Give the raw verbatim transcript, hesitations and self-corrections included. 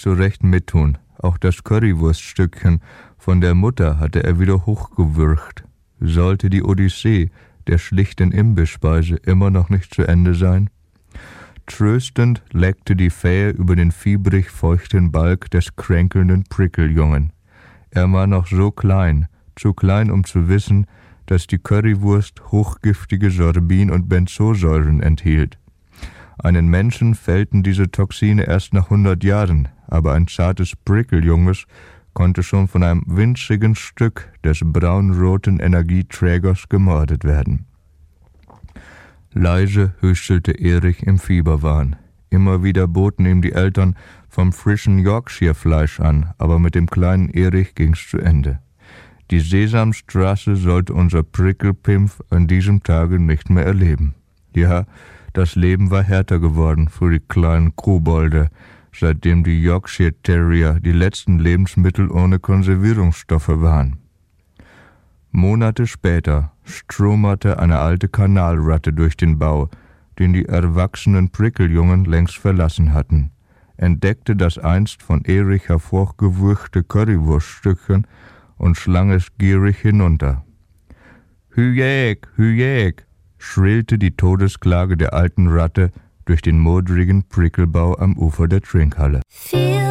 nicht so recht mittun. Auch das Currywurststückchen von der Mutter hatte er wieder hochgewürgt. Sollte die Odyssee der schlichten Imbissspeise immer noch nicht zu Ende sein? Tröstend leckte die Fähe über den fiebrig feuchten Balg des kränkelnden Prickeljungen. Er war noch so klein, zu klein, um zu wissen, dass die Currywurst hochgiftige Sorbin- und Benzosäuren enthielt. Einen Menschen fällten diese Toxine erst nach hundert Jahren, aber ein zartes Prickeljunges konnte schon von einem winzigen Stück des braunroten Energieträgers gemordet werden. Leise hüstelte Erich im Fieberwahn. Immer wieder boten ihm die Eltern vom frischen Yorkshire-Fleisch an, aber mit dem kleinen Erich ging's zu Ende. Die Sesamstraße sollte unser Prickelpimpf an diesem Tage nicht mehr erleben. Ja, das Leben war härter geworden für die kleinen Kobolde, seitdem die Yorkshire Terrier die letzten Lebensmittel ohne Konservierungsstoffe waren. Monate später stromerte eine alte Kanalratte durch den Bau, den die erwachsenen Prickeljungen längst verlassen hatten, entdeckte das einst von Erich hervorgewürgte Currywurststückchen und schlang es gierig hinunter. »Hüjäg, Hüjäg«, schrillte die Todesklage der alten Ratte durch den modrigen Prickelbau am Ufer der Trinkhalle. Feel